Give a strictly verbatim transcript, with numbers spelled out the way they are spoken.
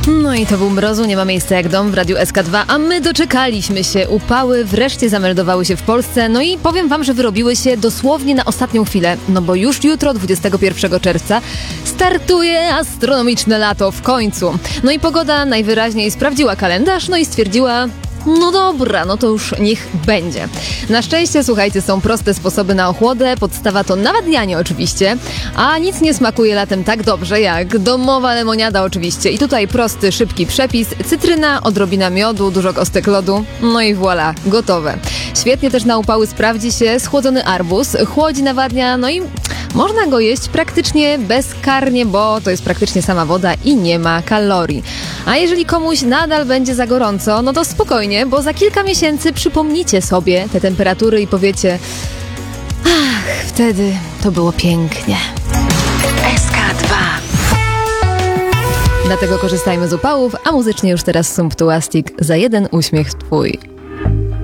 No i to był Mrozu, nie ma miejsca jak dom w Radiu S K dwa, a my doczekaliśmy się. Upały wreszcie zameldowały się w Polsce, no i powiem wam, że wyrobiły się dosłownie na ostatnią chwilę, no bo już jutro, dwudziestego pierwszego czerwca, startuje astronomiczne lato w końcu. No i pogoda najwyraźniej sprawdziła kalendarz, no i stwierdziła... No dobra, no to już niech będzie. Na szczęście, słuchajcie, są proste sposoby na ochłodę, podstawa to nawadnianie oczywiście, a nic nie smakuje latem tak dobrze jak domowa lemoniada oczywiście. I tutaj prosty, szybki przepis, cytryna, odrobina miodu, dużo kostek lodu, no i voilà, gotowe. Świetnie też na upały sprawdzi się schłodzony arbuz, chłodzi, nawadnia, no i można go jeść praktycznie bezkarnie, bo to jest praktycznie sama woda i nie ma kalorii. A jeżeli komuś nadal będzie za gorąco, no to spokojnie, bo za kilka miesięcy przypomnicie sobie te temperatury i powiecie: ach, wtedy to było pięknie. S K dwa. Dlatego korzystajmy z upałów, a muzycznie już teraz Sumptuastic za jeden uśmiech twój.